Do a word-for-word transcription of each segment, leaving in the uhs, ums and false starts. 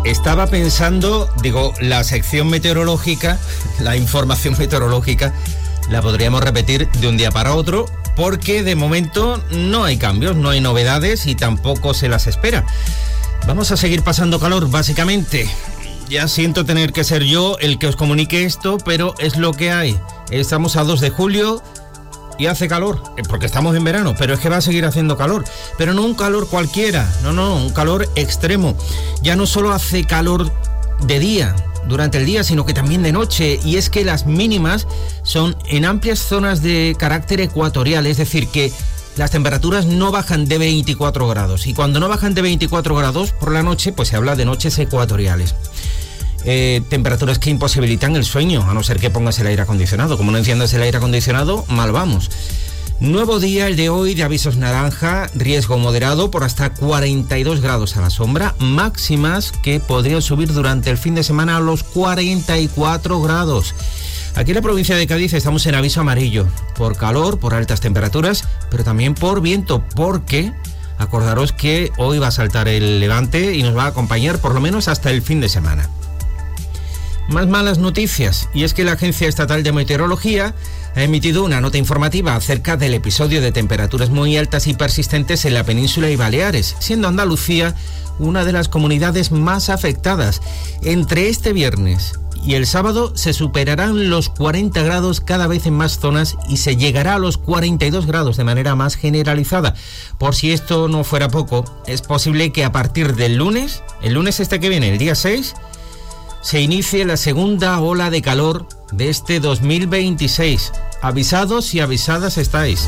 Estaba pensando, digo, la sección meteorológica, la información meteorológica, la podríamos repetir de un día para otro, porque de momento no hay cambios, no hay novedades y tampoco se las espera. Vamos a seguir pasando calor, básicamente. Ya siento tener que ser yo el que os comunique esto, pero es lo que hay. Estamos a dos de julio y hace calor, porque estamos en verano, pero es que va a seguir haciendo calor. Pero no un calor cualquiera, no, no, un calor extremo. Ya no solo hace calor de día, durante el día, sino que también de noche. Y es que las mínimas son en amplias zonas de carácter ecuatorial, es decir, que las temperaturas no bajan de veinticuatro grados. Y cuando no bajan de veinticuatro grados por la noche, pues se habla de noches ecuatoriales. Eh, temperaturas que imposibilitan el sueño, a no ser que pongas el aire acondicionado. Como no enciendas el aire acondicionado, mal vamos. Nuevo día el de hoy de avisos naranja, riesgo moderado por hasta cuarenta y dos grados a la sombra, máximas que podrían subir durante el fin de semana a los cuarenta y cuatro grados. Aquí en la provincia de Cádiz estamos en aviso amarillo, por calor, por altas temperaturas, pero también por viento, porque acordaros que hoy va a saltar el levante y nos va a acompañar por lo menos hasta el fin de semana. Más malas noticias, y es que la Agencia Estatal de Meteorología ha emitido una nota informativa acerca del episodio de temperaturas muy altas y persistentes en la península y Baleares, siendo Andalucía una de las comunidades más afectadas. Entre este viernes y el sábado se superarán los cuarenta grados cada vez en más zonas y se llegará a los cuarenta y dos grados de manera más generalizada. Por si esto no fuera poco, es posible que a partir del lunes, el lunes este que viene, el día seis, se inicie la segunda ola de calor de este dos mil veintiséis. Avisados y avisadas estáis.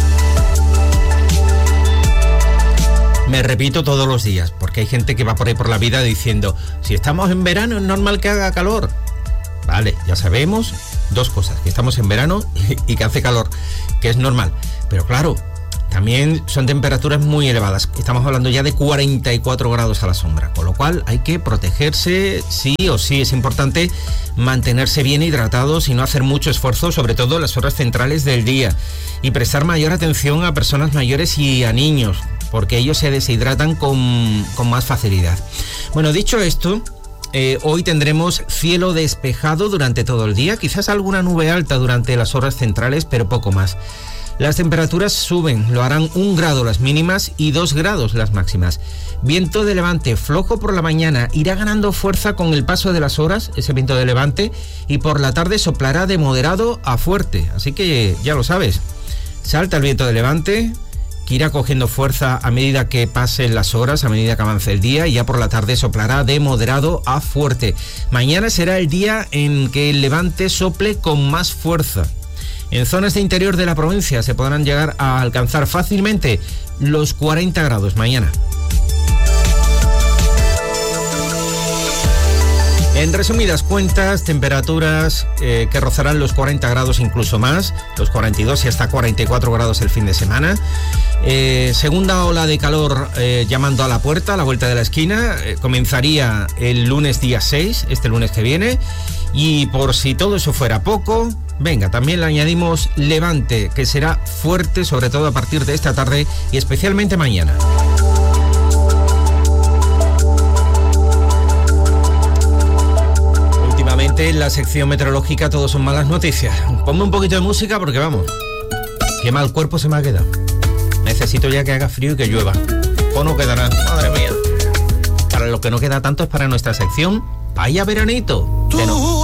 Me repito todos los días, porque hay gente que va por ahí por la vida diciendo, si estamos en verano es normal que haga calor. Vale, ya sabemos dos cosas, que estamos en verano y que hace calor, que es normal. Pero claro, también son temperaturas muy elevadas. Estamos hablando ya de cuarenta y cuatro grados a la sombra, con lo cual hay que protegerse sí o sí. Es importante mantenerse bien hidratados y no hacer mucho esfuerzo, sobre todo en las horas centrales del día. Y prestar mayor atención a personas mayores y a niños, porque ellos se deshidratan con, con más facilidad. Bueno, dicho esto, eh, hoy tendremos cielo despejado durante todo el día, quizás alguna nube alta durante las horas centrales, pero poco más. Las temperaturas suben, lo harán un grado las mínimas y dos grados las máximas. Viento de levante flojo por la mañana, irá ganando fuerza con el paso de las horas, ese viento de levante, y por la tarde soplará de moderado a fuerte. Así que ya lo sabes, salta el viento de levante, que irá cogiendo fuerza a medida que pasen las horas, a medida que avance el día, y ya por la tarde soplará de moderado a fuerte. Mañana será el día en que el levante sople con más fuerza. En zonas de interior de la provincia se podrán llegar a alcanzar fácilmente los cuarenta grados mañana. En resumidas cuentas, temperaturas eh, que rozarán los cuarenta grados incluso más, los cuarenta y dos y hasta cuarenta y cuatro grados el fin de semana. Eh, segunda ola de calor eh, llamando a la puerta, a la vuelta de la esquina. Eh, comenzaría el lunes día seis, este lunes que viene. Y por si todo eso fuera poco, venga, también le añadimos levante, que será fuerte, sobre todo a partir de esta tarde y especialmente mañana. Últimamente en la sección meteorológica todo son malas noticias. Ponme un poquito de música porque vamos, qué mal cuerpo se me ha quedado. Necesito ya que haga frío y que llueva. O no quedará, madre mía. Para lo que no queda tanto es para nuestra sección Vaya Veranito. Que no.